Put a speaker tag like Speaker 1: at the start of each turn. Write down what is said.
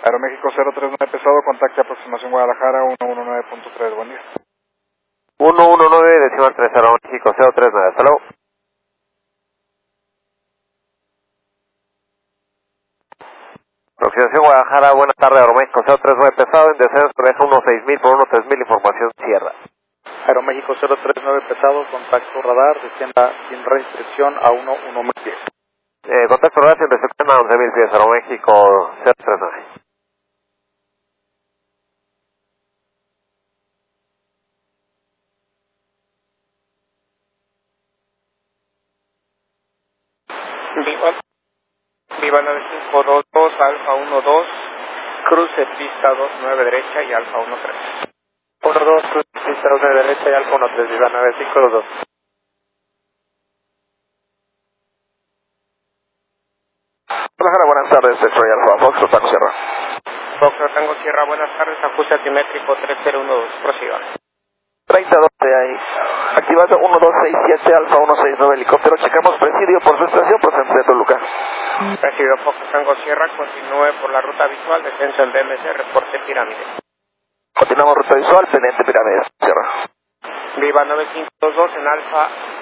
Speaker 1: Aeroméxico 039 pesado, contacte aproximación Guadalajara 119.3, buen día.
Speaker 2: 119, decimal 3, Aeroméxico 039, hasta luego. Aproximación Guadalajara, buenas tardes, Aeroméxico 039 pesado, en descenso deja 16000 por 13000, información cierra.
Speaker 1: Aeroméxico 039 pesado, contacto radar, descienda sin restricción a 110.
Speaker 2: Contacto radar sin restricción a 11000 pies, Aeroméxico 039.
Speaker 3: Viva 9522, Alfa 12, cruce pista 29 derecha y Alfa 13.
Speaker 2: 12, cruce pista 29 derecha y Alfa 13, Viva 9522. Guadalajara, buenas tardes, soy Alfa Fox, Tango Sierra.
Speaker 3: Fox Tango Sierra, buenas tardes, ajuste altimétrico 3012, prosiga.
Speaker 2: 3012 ahí. Activando 1267, Alfa 169, helicóptero, checamos presidio por su estación, procedente de Toluca.
Speaker 3: Recibido Fox Tango Sierra, continúe por la ruta visual, descenso en DMC, reporte pirámide.
Speaker 2: Continuamos ruta visual, pendiente pirámides, Sierra.
Speaker 3: Viva 9522 en Alfa